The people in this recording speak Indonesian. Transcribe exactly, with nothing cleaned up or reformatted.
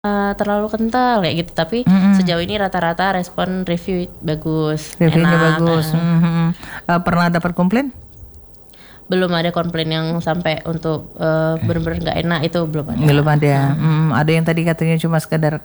uh, terlalu kental kayak gitu. Tapi Mm-mm. sejauh ini rata-rata respon review bagus, Reviewnya enak. bagus. uh. Mhm. Uh, pernah dapat komplain? Belum ada komplain yang sampai untuk uh, benar-benar nggak enak, itu belum ada. Belum ada. Hmm, ada yang tadi katanya cuma sekedar